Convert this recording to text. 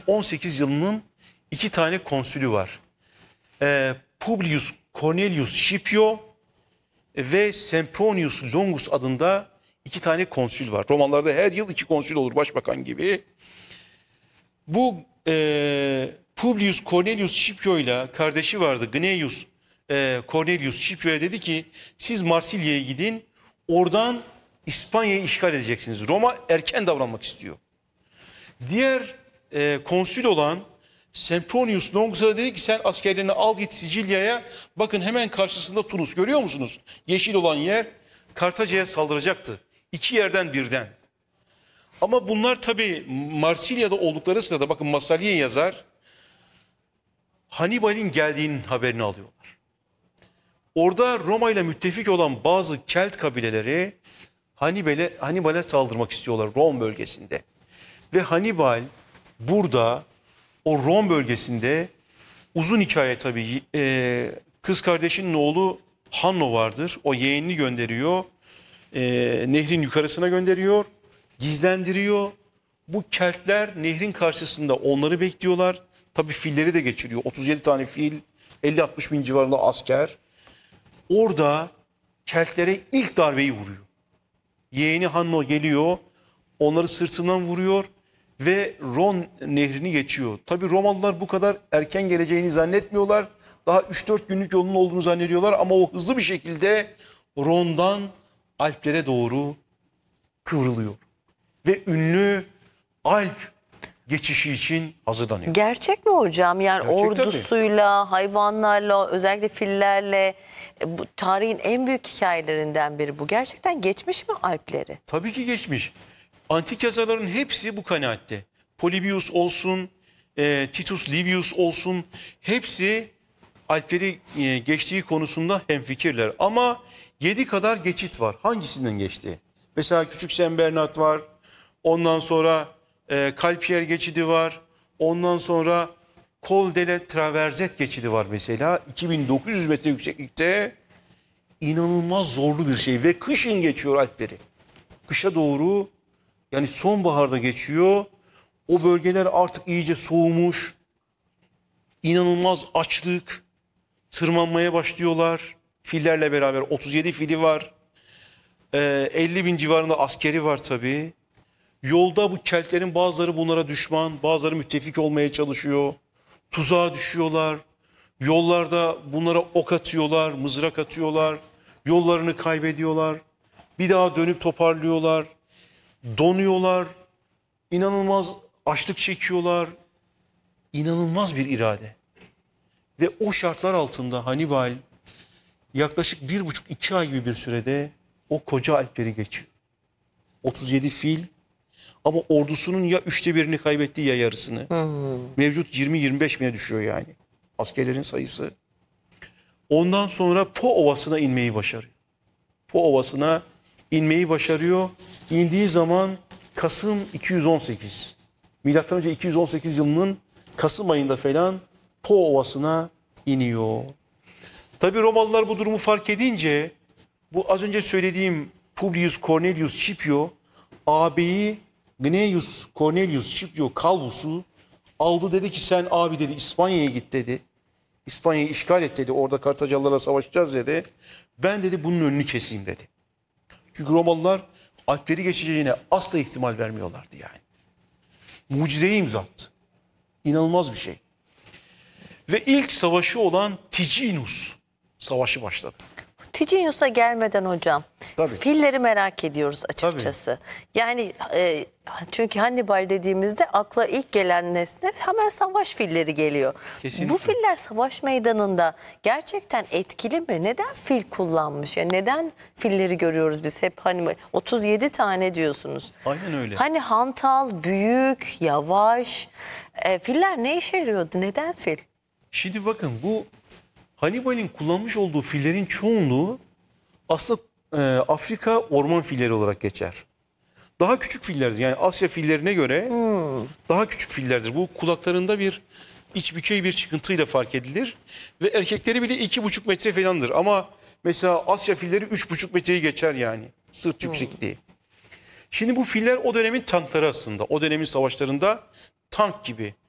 218 yılının 2 tane konsülü var. Publius Cornelius Scipio ve Sempronius Longus adında 2 tane konsül var. Romalarda her yıl 2 konsül olur, başbakan gibi. Bu Publius Cornelius Scipio ile kardeşi vardı, Gnaeus Cornelius Scipio'ya dedi ki siz Marsilya'ya gidin, oradan İspanya'yı işgal edeceksiniz. Roma erken davranmak istiyor. Diğer konsül olan Sempronius Longus'a dedi ki sen askerlerini al git Sicilya'ya, bakın hemen karşısında Tunus, görüyor musunuz? Yeşil olan yer Kartaca'ya saldıracaktı. 2 yerden birden. Ama bunlar tabii Marsilya'da oldukları sırada, bakın Massalye yazar, Hannibal'in geldiğinin haberini alıyorlar. Orada Roma ile müttefik olan bazı Kelt kabileleri Hannibal'e saldırmak istiyorlar Rom bölgesinde. Ve Hannibal burada o Rom bölgesinde, uzun hikaye tabii, kız kardeşinin oğlu Hanno vardır. O yeğenini gönderiyor. Nehrin yukarısına gönderiyor. Gizlendiriyor. Bu Keltler nehrin karşısında onları bekliyorlar. Tabii filleri de geçiriyor. 37 tane fil, 50-60 bin civarında asker. Orada Keltlere ilk darbeyi vuruyor. Yeğeni Hanno geliyor. Onları sırtından vuruyor ve Ron nehrini geçiyor. Tabii Romalılar bu kadar erken geleceğini zannetmiyorlar. Daha 3-4 günlük yolun olduğunu zannediyorlar ama o hızlı bir şekilde Ron'dan Alplere doğru kıvrılıyor. Ve ünlü Alp geçişi için hazırlanıyor. Gerçek mi hocam? Yani Gerçek ordusuyla, hayvanlarla, özellikle fillerle, bu tarihin en büyük hikayelerinden biri bu. Gerçekten geçmiş mi Alpleri? Tabii ki geçmiş. Antik yazarların hepsi bu kanaatte. Polybius olsun, Titus Livius olsun, hepsi Alpleri geçtiği konusunda hemfikirler. Ama 7 kadar geçit var. Hangisinden geçti? Mesela Küçük Saint Bernard var. Ondan sonra Calpier geçidi var. Ondan sonra Col de la Traversette geçidi var mesela. 2900 metre yükseklikte, inanılmaz zorlu bir şey. Ve kışın geçiyor Alpleri. Kışa doğru, yani sonbaharda geçiyor. O bölgeler artık iyice soğumuş. İnanılmaz açlık. Tırmanmaya başlıyorlar. Fillerle beraber 37 fili var. 50 bin civarında askeri var tabii. Yolda bu Keltlerin bazıları bunlara düşman, bazıları müttefik olmaya çalışıyor. Tuzağa düşüyorlar. Yollarda bunlara ok atıyorlar, mızrak atıyorlar. Yollarını kaybediyorlar. Bir daha dönüp toparlıyorlar. Donuyorlar. İnanılmaz açlık çekiyorlar. İnanılmaz bir irade. Ve o şartlar altında Hannibal yaklaşık 1,5-2 ay gibi bir sürede o koca Alpleri geçiyor. 37 fil, ama ordusunun ya 1/3'ünü kaybetti ya yarısını. Mevcut 20-25 bine düşüyor yani askerlerin sayısı. Ondan sonra Po Ovası'na inmeyi başarıyor. Po Ovası'na inmeyi başarıyor. İndiği zaman Kasım 218. Milattan önce 218 yılının Kasım ayında falan Po Ovası'na iniyor. Tabii Romalılar bu durumu fark edince, bu az önce söylediğim Publius Cornelius Scipio ağabeyi Gnaeus Cornelius Scipio Calvus'u aldı, dedi ki sen abi dedi İspanya'ya git dedi. İspanya'yı işgal et dedi. Orada Kartacalılarla savaşacağız dedi. Ben dedi bunun önünü keseyim dedi. Çünkü Romalılar Alpleri geçeceğine asla ihtimal vermiyorlardı yani. Mucizeyi imza attı. İnanılmaz bir şey. Ve ilk savaşı olan Ticinus Savaşı başladı. Ticinius'a gelmeden hocam, Tabii. filleri merak ediyoruz açıkçası. Yani çünkü Hannibal dediğimizde akla ilk gelen nesne hemen savaş filleri geliyor. Kesinlikle. Bu filler savaş meydanında gerçekten etkili mi? Neden fil kullanmış? Yani neden filleri görüyoruz biz hep Hannibal? 37 tane diyorsunuz. Aynen öyle. Hani hantal, büyük, yavaş. Filler ne işe yarıyordu? Neden fil? Şimdi bakın, bu Hannibal'in kullanmış olduğu fillerin çoğunluğu aslında Afrika orman filleri olarak geçer. Daha küçük fillerdir. Yani Asya fillerine göre daha küçük fillerdir. Bu kulaklarında bir iç bükey bir çıkıntıyla fark edilir. Ve erkekleri bile 2,5 metre falandır. Ama mesela Asya filleri 3,5 metreyi geçer yani. Sırt yüksekliği. Şimdi bu filler o dönemin tankları aslında. O dönemin savaşlarında tank gibi.